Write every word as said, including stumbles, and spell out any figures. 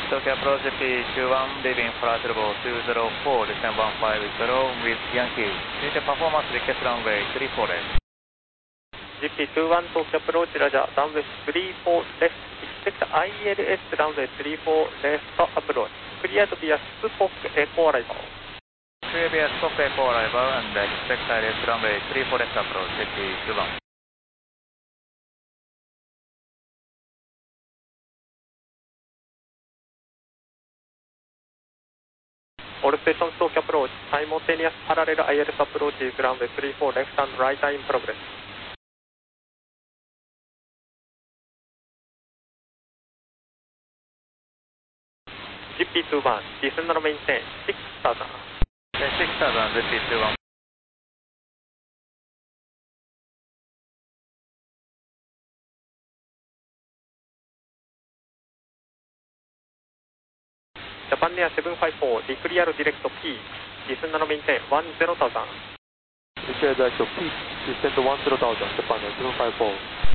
Tokyo approach P two one, leaving flight level two zero four, descend one five zero with Yankee. Future performance request runway three four left. ジーピーツーワン Tokyo approach Raja, runway three four left, expect I L S runway three four left approach. Clear to be a Spock Echo arrival. Clear to be a Spock Echo arrival and expect I L S runway three four left approach J P two one. All stations Tokyo approach, simultaneous parallel I L S approach is runway three four left and right in progress.ジーピーツーワン, descend and maintain six thousand. six thousand, J P two one. Japan Air seven five four, declare direct P, descend and maintain one zero thousand. Declare direct P, descend one zero thousand, Japan Air seven five four.